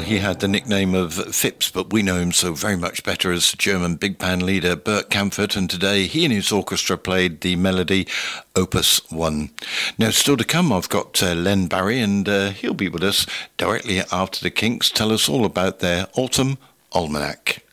he had the nickname of Phipps, but we know him so very much better as German big band leader Bert Kaempfert, and today he and his orchestra played the melody Opus 1. Now, still to come, I've got Len Barry, and he'll be with us directly after the Kinks tell us all about their Autumn Almanac.